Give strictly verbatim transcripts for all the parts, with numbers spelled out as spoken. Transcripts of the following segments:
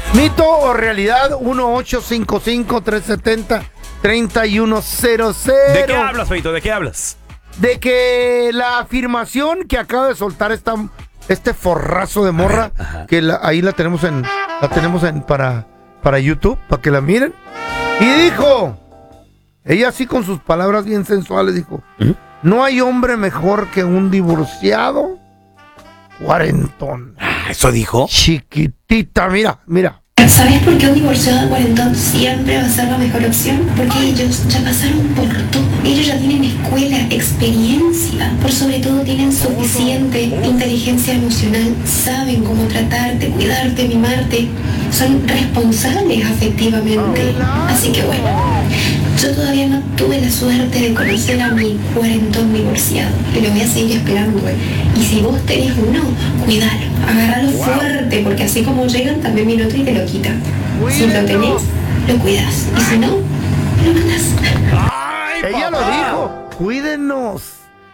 ¿Mito o realidad? uno ocho cinco cinco, tres siete cero, tres uno cero cero. ¿De qué hablas, Feito? ¿De qué hablas? De que la afirmación que acaba de soltar esta, este forrazo de morra, Ajá, ajá. que la, ahí la tenemos en la tenemos en para, para YouTube, para que la miren. Y dijo, ella así con sus palabras bien sensuales, dijo, ¿Mm? no hay hombre mejor que un divorciado cuarentón. Ah, ¿eso dijo? Chiquitita, mira, mira. ¿Sabes por qué un divorciado cuarentón siempre va a ser la mejor opción? Porque ellos ya pasaron por todo. Ellos ya tienen escuela, experiencia. Por sobre todo tienen suficiente inteligencia emocional. Saben cómo tratarte, cuidarte, mimarte. Son responsables afectivamente. Así que bueno, yo todavía no tuve la suerte de conocer a mi cuarentón divorciado. Y lo voy a seguir esperando. Y si vos tenés uno, cuidalo. Agárralo fuerte, porque así como llegan, también viene otro y te lo quita. Si lo tenés, lo cuidas. Y si no, lo mandas. Ay, Ella lo papá. dijo. Cuídenos.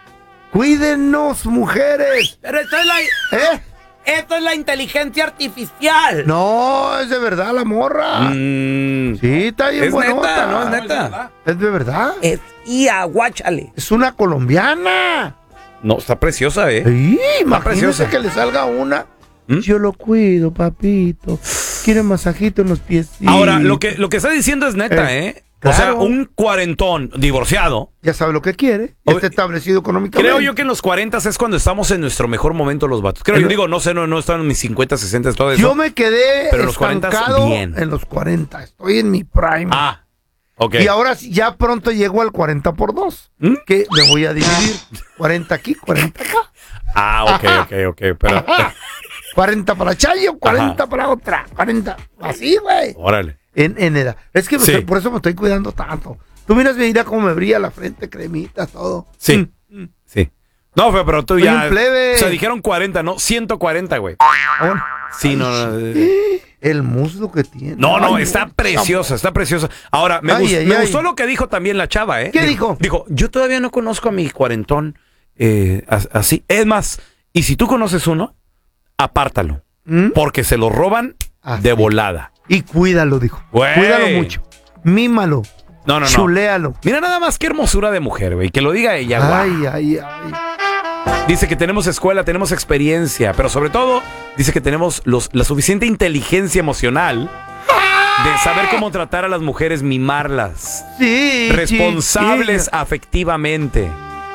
Cuídenos, mujeres. Pero esto es la, ¿Eh? esto es la inteligencia artificial. No, es de verdad la morra. Mm, Sí, está bien es buenota. neta, no, es neta. Es de verdad. Es ia, guáchale. Es una colombiana. No, está preciosa, ¿eh? Sí, imagínese preciosa. que le salga una. ¿Mm? Yo lo cuido, papito. Quiere masajito en los pies. Ahora, lo que, lo que está diciendo es neta, ¿eh? Eh, O sea, claro. un cuarentón divorciado. Ya sabe lo que quiere. Ya Oye, está establecido económicamente. Creo yo que en los cuarenta es cuando estamos en nuestro mejor momento los vatos. Creo El- yo, digo, no sé, no, no están en mis cincuenta, sesenta, todo eso. Yo me quedé Pero en los cuarenta estancado bien. en los cuarenta. Estoy en mi prime. Ah, ok. Y ahora sí, ya pronto llego al cuarenta por dos. ¿Mm? Que me voy a dividir. cuarenta aquí, cuarenta acá. Ah, ok, ok, ok. Pero, cuarenta para Chayo, cuarenta Ajá. para otra. cuarenta. Así, güey. órale. En, en edad. Es que me Sí. estoy- por eso me estoy cuidando tanto. Tú miras, mira cómo me brilla la frente, cremita, todo. Sí, Mm. sí. No, pero, pero tú Soy ya. un plebe. O sea, dijeron cuarenta, no, ciento cuarenta, güey. Oh, Sí, no, no. eh. el muslo que tiene. No, no, Ay, está no, preciosa, está preciosa. Ahora, me, Ay, gust- ay, me ay. gustó lo que dijo también la chava, ¿eh? ¿Qué dijo? Dijo, yo todavía no conozco a mi cuarentón eh, as- así. Es más, y si tú conoces uno, apártalo. ¿Mm? Porque se lo roban Así. de volada. Y cuídalo, dijo. Güey. Cuídalo mucho. Mímalo. No, no, no. Chuléalo. Mira nada más qué hermosura de mujer, güey. Que lo diga ella, guau. Ay, ay, ay. Dice que tenemos escuela, tenemos experiencia, pero sobre todo dice que tenemos los, la suficiente inteligencia emocional de saber cómo tratar a las mujeres, mimarlas, Sí. responsables chiquilla. afectivamente.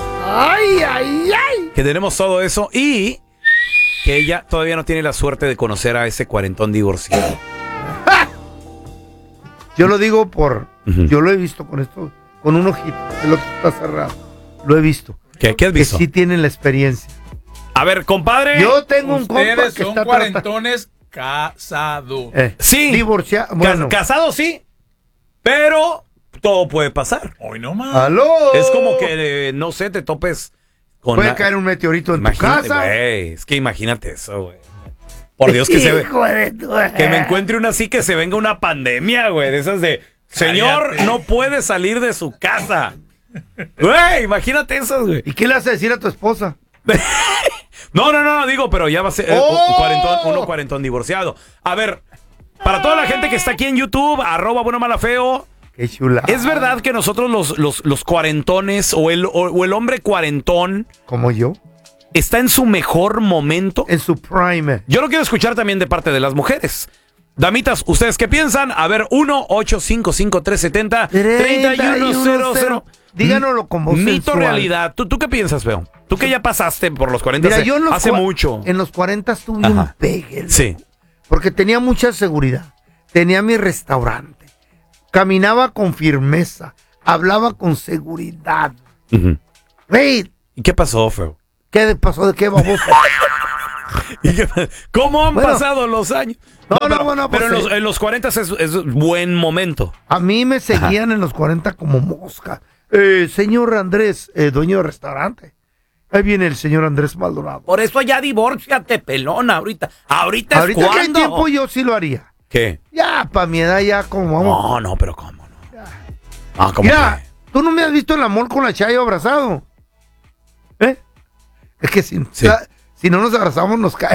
Ay, ay, ay. Que tenemos todo eso y que ella todavía no tiene la suerte de conocer a ese cuarentón divorciado. Yo lo digo por. Ujú. Yo lo he visto con esto. Con un ojito. El ojo está cerrado. Lo he visto. ¿Qué, qué has Que visto? sí tienen la experiencia. A ver, compadre. Yo tengo un compa Ustedes que son está cuarentones casados. Eh, Sí. Divorciado. Cas- Bueno. casado sí, pero todo puede pasar. Hoy no más. ¡Aló! Es como que, eh, no sé, te topes con... Puede la- caer un meteorito en Imagínate, tu casa. güey, es que imagínate eso, güey. Por Dios que se ve, Hijo de tu- que me encuentre una así que se venga una pandemia, güey, de esas de, señor, Cállate. no puede salir de su casa. Güey, imagínate esas, güey. ¿Y qué le vas a decir a tu esposa? No, no, no, digo, pero ya va a ser eh, ¡Oh! un cuarentón, uno cuarentón divorciado. A ver, para toda la gente que está aquí en YouTube, arroba bueno mala feo, Qué chula. ¿es verdad que nosotros los, los, los cuarentones o el, o, o el hombre cuarentón Como yo. está en su mejor momento? En su prime. Yo lo quiero escuchar también de parte de las mujeres. Damitas, ¿ustedes qué piensan? A ver, uno ocho cinco cinco tres siete cero tres uno cero cero. Díganoslo con voz Mito sensual. realidad. ¿Tú, ¿Tú qué piensas, Feo? Tú que ya pasaste por los cuarenta Mira, hace, yo en los hace cua- mucho. En los cuarenta tuve Ajá. un pegue. loco. Sí. Porque tenía mucha seguridad. Tenía mi restaurante. Caminaba con firmeza. Hablaba con seguridad. Ujú. Hey, ¿Y qué pasó, Feo? ¿qué pasó? ¿De qué baboso? ¿Y qué- ¿Cómo han Bueno. pasado los años? No, no, pero, bueno, pero pues, en, los, eh. en los cuarenta es, es buen momento. A mí me seguían en los cuarenta como mosca. Eh, señor Andrés, eh, dueño de restaurante. Ahí viene el señor Andrés Maldonado. Por eso ya divórciate, pelón, ahorita. Ahorita, Ahorita es que hay cuando. tiempo yo sí lo haría. ¿Qué? Ya, para mi edad ya como vamos. No, no, pero ¿cómo no? Ah, ¿cómo Mira, que? tú no me has visto el amor con la Chayo abrazado. ¿Eh? Es que si, Sí. la- si no nos abrazamos nos caemos.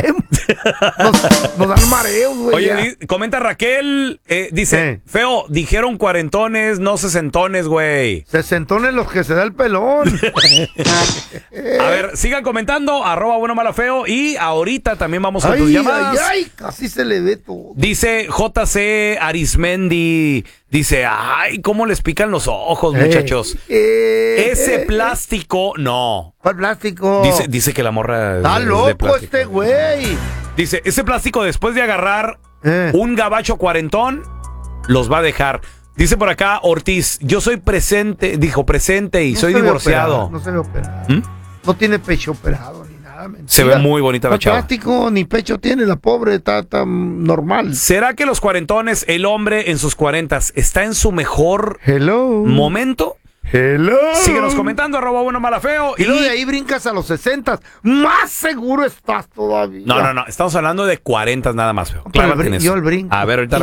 nos, nos dan mareos, güey. Oye, ya. di- comenta Raquel, eh, dice, Eh. feo, dijeron cuarentones, no sesentones, güey. Sesentones los que se da el pelón. A ver, sigan comentando, arroba bueno mala feo, y ahorita también vamos a tus Ay, llamadas. ay, ay, casi se le ve todo. Dice J C Arismendi, dice, ay, cómo les pican los ojos, muchachos. Eh, Ese eh, plástico, no. ¿Cuál plástico? Dice, dice que la morra Está es de loco plástico. este güey. Dice, ese plástico después de agarrar Eh. un gabacho cuarentón, los va a dejar. Dice por acá Ortiz, yo soy presente, dijo presente y No soy se ve divorciado. operado, no se ve operado. ¿Mm? No tiene pecho operado ni nada. Mentira. Se ve muy bonita la No, chava. plástico ni pecho tiene la pobre, está tan normal. ¿Será que los cuarentones, el hombre en sus cuarentas, está en su mejor Hello. momento? Hello. Síguenos comentando, arroba bueno mala feo. Y luego de ahí brincas a los sesentas. Más seguro estás todavía. No, no, no, estamos hablando de cuarenta nada más, feo. Pero Clávate el brin- en eso. yo el brinco. A ver, ahorita Yo